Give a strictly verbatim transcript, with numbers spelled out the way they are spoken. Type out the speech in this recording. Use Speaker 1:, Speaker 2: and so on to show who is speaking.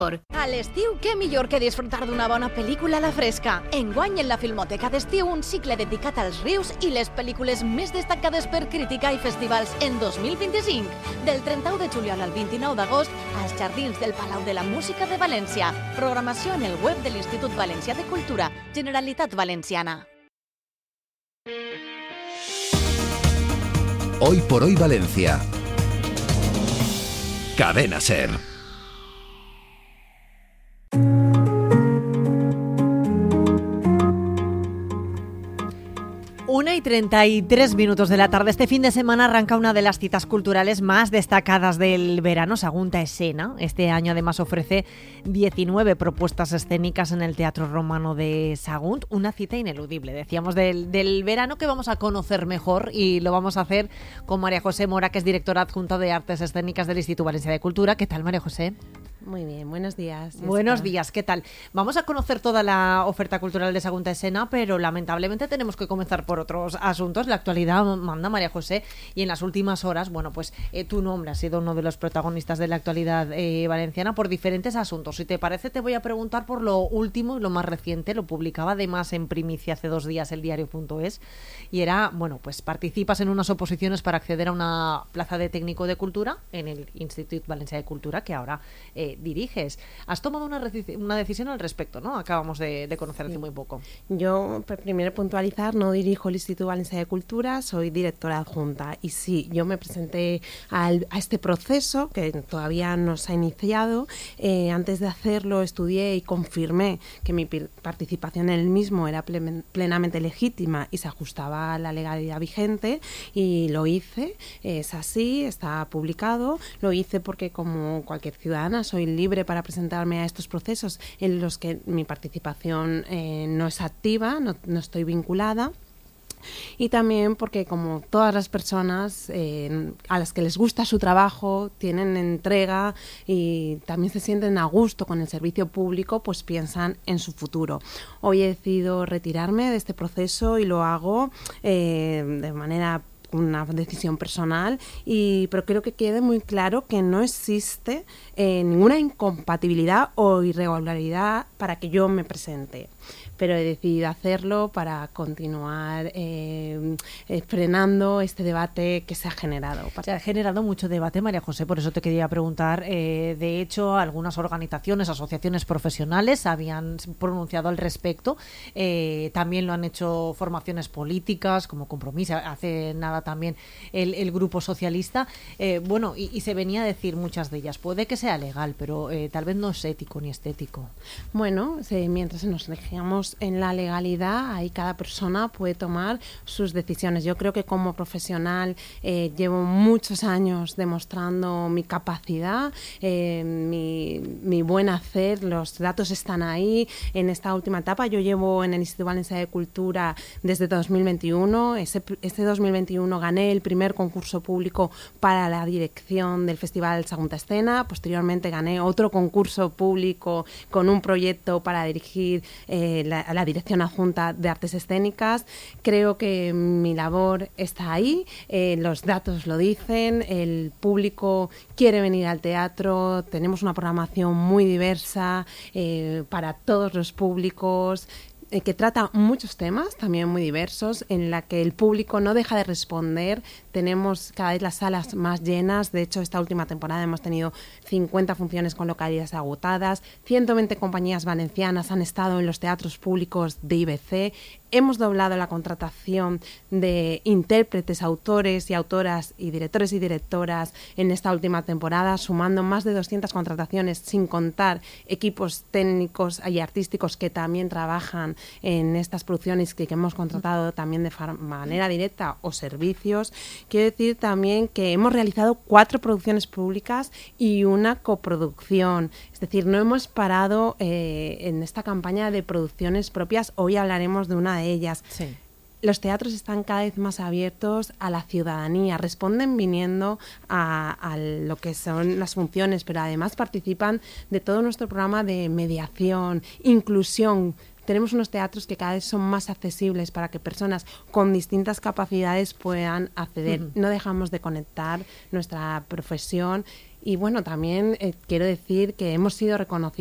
Speaker 1: A l'estiu, què millor que disfrutar d'una bona pel·lícula a la fresca. Enguany, en la Filmoteca d'Estiu, un cicle dedicat als rius i les pel·lícules més destacades per crítica i festivals en dos mil vint-i-cinc. Del trenta-u de juliol al vint-i-nou d'agost, als Jardins del Palau de la Música de València. Programació en el web de l'Institut Valencià de Cultura, Generalitat Valenciana.
Speaker 2: Hoy por hoy Valencia. Cadena SER.
Speaker 3: Una y treinta y tres minutos de la tarde. Este fin de semana arranca una de las citas culturales más destacadas del verano, Sagunta Escena. Este año además ofrece diecinueve propuestas escénicas en el Teatro Romano de Sagunt. Una cita ineludible, decíamos, del, del verano que vamos a conocer mejor, y lo vamos a hacer con María José Mora, que es directora adjunta de Artes Escénicas del Instituto Valencià de Cultura. ¿Qué tal, María José?
Speaker 4: Muy bien, buenos días. Jessica.
Speaker 3: Buenos días, ¿qué tal? Vamos a conocer toda la oferta cultural de Sagunta Escena, pero lamentablemente tenemos que comenzar por otros asuntos. La actualidad manda, María José, y en las últimas horas, bueno, pues eh, tu nombre ha sido uno de los protagonistas de la actualidad eh, valenciana por diferentes asuntos. Si te parece, te voy a preguntar por lo último y lo más reciente. Lo publicaba además en primicia hace dos días el diario punto es, y era, bueno, pues participas en unas oposiciones para acceder a una plaza de técnico de cultura en el Institut Valencià de Cultura, que ahora eh, diriges. Has tomado una, una decisión al respecto, ¿no? Acabamos de, de conocer hace muy poco.
Speaker 4: Yo, primero puntualizar, no dirijo el Instituto Valencià de Cultura, soy directora adjunta. Y sí, yo me presenté al, a este proceso, que todavía no se ha iniciado. Eh, antes de hacerlo, estudié y confirmé que mi participación en el mismo era ple- plenamente legítima y se ajustaba a la legalidad vigente, y lo hice. Es así, está publicado. Lo hice porque, como cualquier ciudadana, soy libre para presentarme a estos procesos en los que mi participación eh, no es activa, no, no estoy vinculada. Y también porque, como todas las personas eh, a las que les gusta su trabajo, tienen entrega y también se sienten a gusto con el servicio público, pues piensan en su futuro. Hoy he decidido retirarme de este proceso y lo hago eh, de manera una decisión personal, y pero quiero que quede muy claro que no existe eh, ninguna incompatibilidad o irregularidad para que yo me presente, pero he decidido hacerlo para continuar eh, eh, frenando este debate que se ha generado.
Speaker 3: Se ha generado mucho debate, María José, por eso te quería preguntar. Eh, de hecho, algunas organizaciones, asociaciones profesionales habían pronunciado al respecto. Eh, también lo han hecho formaciones políticas como Compromís, hace nada también el, el Grupo Socialista. Eh, bueno, y, y se venía a decir muchas de ellas, puede que sea legal, pero eh, tal vez no es ético ni estético.
Speaker 4: Bueno, sí, mientras nos dejemos en la legalidad, ahí cada persona puede tomar sus decisiones. Yo creo que como profesional eh, llevo muchos años demostrando mi capacidad, eh, mi, mi buen hacer, los datos están ahí. En esta última etapa yo llevo en el Instituto Valencià de Cultura desde dos mil veintiuno. Ese, este dos mil veintiuno gané el primer concurso público para la dirección del Festival Sagunta Escena. Posteriormente gané otro concurso público con un proyecto para dirigir eh, la, la dirección adjunta de Artes Escénicas. Creo que mi labor está ahí, eh, los datos lo dicen, el público quiere venir al teatro, tenemos una programación muy diversa eh, para todos los públicos, que trata muchos temas también muy diversos, en la que el público no deja de responder. Tenemos cada vez las salas más llenas. De hecho, esta última temporada hemos tenido cincuenta funciones con localidades agotadas. ciento veinte compañías valencianas han estado en los teatros públicos de I B C. Hemos doblado la contratación de intérpretes, autores y autoras y directores y directoras en esta última temporada, sumando más de doscientas contrataciones, sin contar equipos técnicos y artísticos que también trabajan en estas producciones, que, que hemos contratado también de manera directa o servicios. Quiero decir también que hemos realizado cuatro producciones públicas y una coproducción. Es decir, no hemos parado eh, en esta campaña de producciones propias. Hoy hablaremos de una de ellas.
Speaker 3: Sí.
Speaker 4: Los teatros están cada vez más abiertos a la ciudadanía, responden viniendo a, a lo que son las funciones, pero además participan de todo nuestro programa de mediación, inclusión. Tenemos unos teatros que cada vez son más accesibles para que personas con distintas capacidades puedan acceder. Uh-huh. No dejamos de conectar nuestra profesión Y bueno, también eh, quiero decir que hemos sido reconocidos